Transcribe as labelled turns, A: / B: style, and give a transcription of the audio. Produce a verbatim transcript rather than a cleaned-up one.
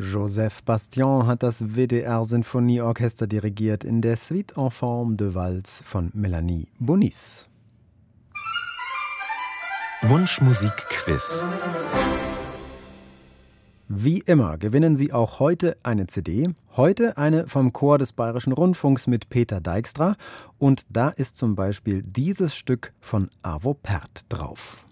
A: Joseph Bastian hat das W D R-Sinfonieorchester dirigiert in der Suite en forme de Valse von Melanie Bonis.
B: Wunschmusik-Quiz.
A: Wie immer gewinnen Sie auch heute eine C D. Heute eine vom Chor des Bayerischen Rundfunks mit Peter Dijkstra. Und da ist zum Beispiel dieses Stück von Arvo Pärt drauf.